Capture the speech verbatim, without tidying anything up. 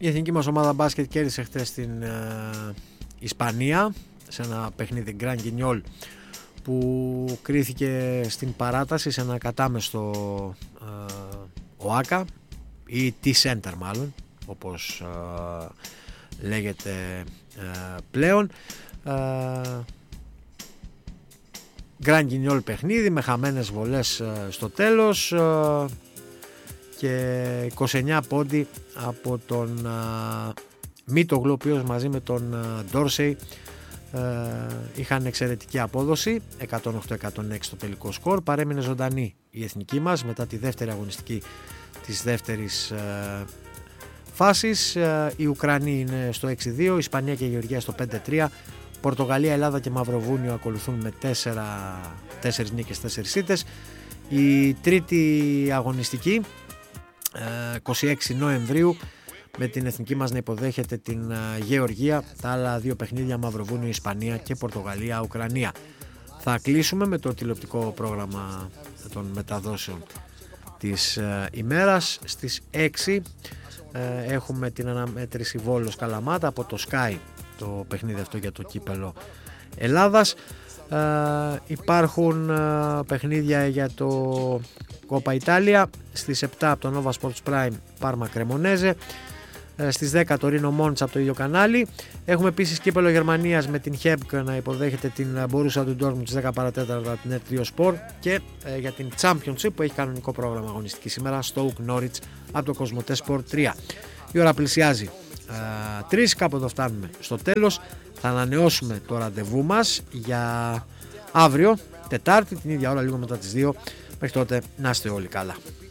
Η εθνική μας ομάδα μπάσκετ κέρδισε χτες στην ε, Ισπανία σε ένα παιχνίδι Grand Guignol που κρίθηκε στην παράταση σε ένα κατάμεστο ε, ΟΑΚΑ ή T-Center μάλλον, όπως ε, λέγεται ε, πλέον. ε, Grand Guignol παιχνίδι με χαμένες βολές ε, στο τέλος ε, και είκοσι εννέα πόντι από τον ε, Μίτογλου, ο οποίος μαζί με τον Ντόρσεϊ ε, είχαν εξαιρετική απόδοση, εκατόν οκτώ εκατόν έξι το τελικό σκορ. Παρέμεινε ζωντανή η εθνική μας μετά τη δεύτερη αγωνιστική της δεύτερης ε, φάσης. ε, οι Ουκρανοί είναι στο έξι δύο, η Ισπανία και η Γεωργία στο πέντε τρία, Πορτογαλία, Ελλάδα και Μαυροβούνιο ακολουθούν με τέσσερις νίκες, τέσσερις ήττες. Η τρίτη αγωνιστική ε, είκοσι έξι Νοεμβρίου με την εθνική μας να υποδέχεται την Γεωργία. Τα άλλα δύο παιχνίδια Μαυροβούνιο, Ισπανία και Πορτογαλία, Ουκρανία. Θα κλείσουμε με το τηλεοπτικό πρόγραμμα των μεταδόσεων της ε, ημέρας. Στις έξι ε, έχουμε την αναμέτρηση Βόλος Καλαμάτα από το Sky, το παιχνίδι αυτό για το κύπελο Ελλάδας. Ε, υπάρχουν ε, παιχνίδια για το Κόπα Ιτάλια στις επτά από το Nova Sports Prime Πάρμα Κρεμονέζε, ε, στις δέκα το Ρίνο Μόντσα από το ίδιο κανάλι. Έχουμε επίσης κύπελο Γερμανίας με την Χέμπκ να υποδέχεται την Μπορούσα του Ντόρτμουντ στις δέκα παρά τέταρτο από την Ερτ δύο Sport, και ε, για την Championship που έχει κανονικό πρόγραμμα αγωνιστική σήμερα, Stoke Norwich από το Κοσμοτέ Sport τρία. Η ώρα πλησιάζει ε, τρεις, κάπου εδώ φτάνουμε στο τέλος. Θα ανανεώσουμε το ραντεβού μας για αύριο Τετάρτη την ίδια ώρα, λίγο μετά τις δύο. Μέχρι τότε να είστε όλοι καλά.